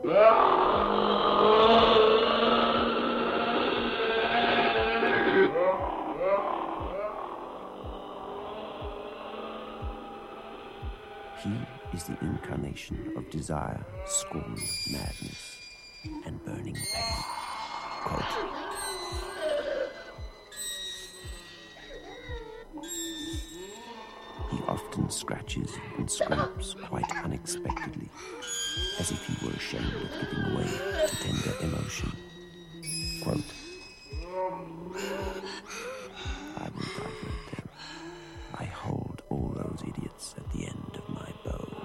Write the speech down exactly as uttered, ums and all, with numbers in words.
He is the incarnation of desire, scorn, madness, and burning pain. Quote, he often scratches and scrapes quite unexpectedly, as if he were ashamed of giving way to